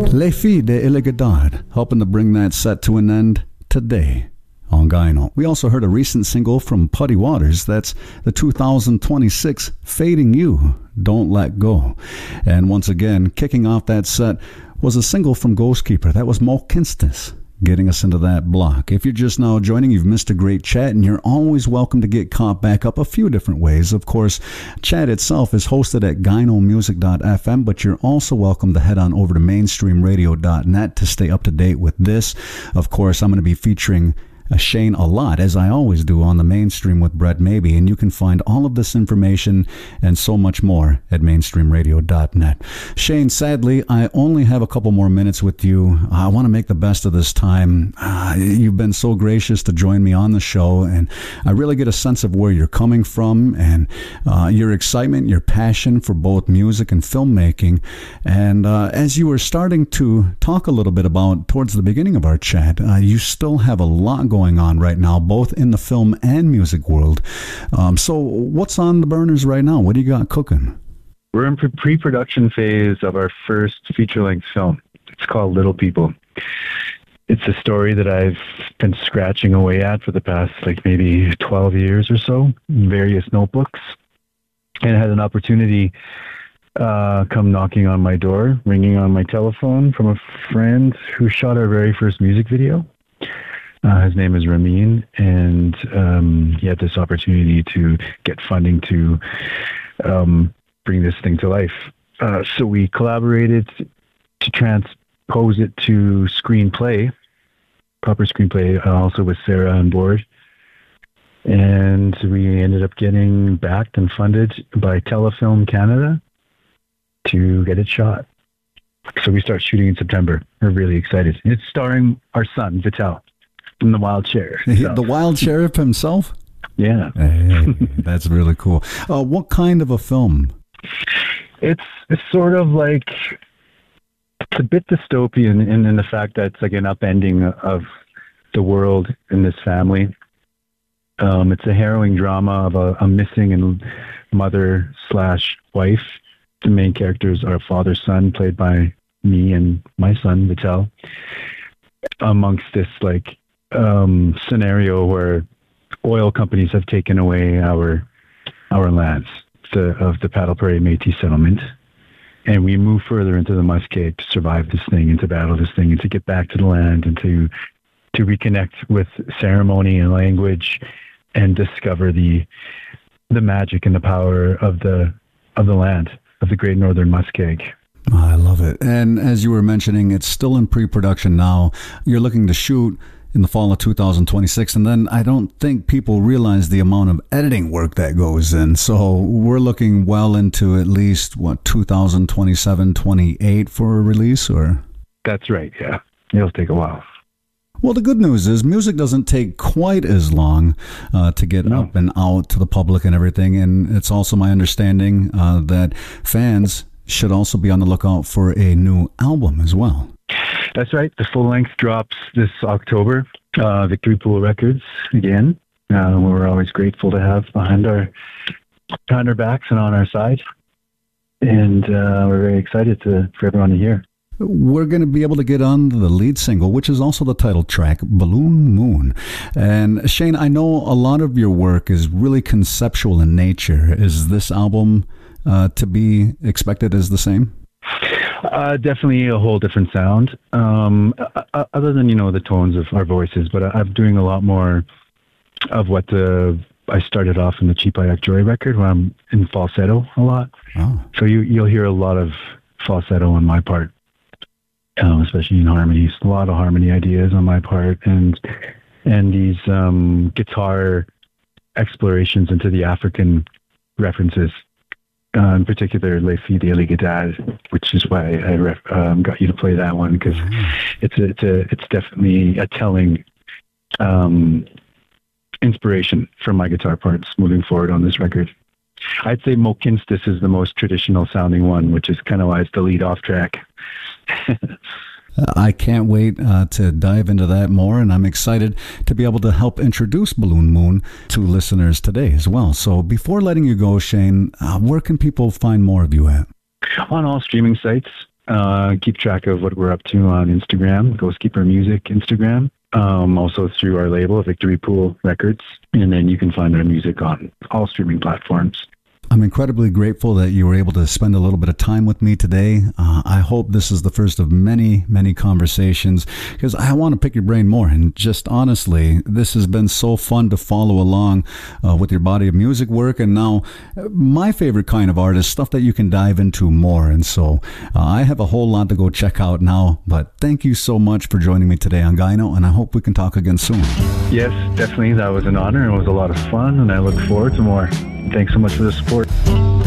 Les Filles de Iligadad, helping to bring that set to an end today on Gyno. We also heard a recent single from Puddy Waters. That's the 2026 Fading You, Don't Let Go. And once again, kicking off that set was a single from Ghostkeeper. That was Mo Kinstis, getting us into that block. If you're just now joining, you've missed a great chat, and you're always welcome to get caught back up a few different ways. Of course, chat itself is hosted at gynomusic.fm, but you're also welcome to head on over to mainstreamradio.net to stay up to date with this. Of course, I'm going to be featuring Shane a lot, as I always do, on the Mainstream with Brett Maybe, and you can find all of this information and so much more at mainstreamradio.net. Shane, sadly, I only have a couple more minutes with you. I want to make the best of this time. You've been so gracious to join me on the show, and I really get a sense of where you're coming from and your excitement, your passion for both music and filmmaking. And as you were starting to talk a little bit about towards the beginning of our chat, you still have a lot going on right now, both in the film and music world. So what's on the burners right now? What do you got cooking? We're in pre-production phase of our first feature-length film. It's called Little People. It's a story that I've been scratching away at for the past maybe 12 years or so, in various notebooks, and had an opportunity come knocking on my door, ringing on my telephone from a friend who shot our very first music video. His name is Ramin, and he had this opportunity to get funding to bring this thing to life. So we collaborated to transpose it to screenplay, proper screenplay, also with Sarah on board. And we ended up getting backed and funded by Telefilm Canada to get it shot. So we start shooting in September. We're really excited. It's starring our son, Vital. From the Wild Sheriff. The Wild Sheriff himself? Yeah. Hey, that's really cool. What kind of a film? It's sort of it's a bit dystopian in the fact that it's an upending of the world in this family. It's a harrowing drama of a missing mother/wife. The main characters are father-son, played by me and my son, Vital, amongst this scenario where oil companies have taken away our lands of the Paddle Prairie Métis settlement, and we move further into the Muskeg to survive this thing and to battle this thing and to get back to the land and to reconnect with ceremony and language and discover the magic and the power of the land of the Great Northern Muskeg. I love it. And as you were mentioning, it's still in pre-production now. You're looking to shoot in the fall of 2026, and then I don't think people realize the amount of editing work that goes in. So we're looking well into at least 2027, 28 for a release, or? That's right. Yeah, it'll take a while. Well, the good news is music doesn't take quite as long to get up and out to the public and everything. And it's also my understanding that fans should also be on the lookout for a new album as well. That's right. The full length drops this October. Victory Pool Records again. We're always grateful to have behind our backs and on our side, and we're very excited for everyone to hear. We're going to be able to get on the lead single, which is also the title track, Balloon Moon. And Shane, I know a lot of your work is really conceptual in nature. Is this album to be expected as the same? Definitely a whole different sound, other than, the tones of our voices, but I'm doing a lot more of what I started off in the Cheap Ayak Joy record, where I'm in falsetto a lot. Oh. So you'll hear a lot of falsetto on my part, especially in harmonies, a lot of harmony ideas on my part, and these guitar explorations into the African references. In particular, Les Filles de Iligadad, which is why I got you to play that one, because it's definitely a telling inspiration from my guitar parts moving forward on this record. I'd say Mo Kinstis is the most traditional sounding one, which is kind of why it's the lead off track. I can't wait to dive into that more, and I'm excited to be able to help introduce Balloon Moon to listeners today as well. So before letting you go, Shane, where can people find more of you at? On all streaming sites. Keep track of what we're up to on Instagram, Ghostkeeper Music Instagram. Also through our label, Victory Pool Records. And then you can find our music on all streaming platforms. I'm incredibly grateful that you were able to spend a little bit of time with me today. I hope this is the first of many, many conversations, because I want to pick your brain more. And just honestly, this has been so fun to follow along with your body of music work. And now my favorite kind of art is stuff that you can dive into more. And so I have a whole lot to go check out now. But thank you so much for joining me today on Gyno, and I hope we can talk again soon. Yes, definitely. That was an honor. It was a lot of fun, and I look forward to more. Thanks so much for the support.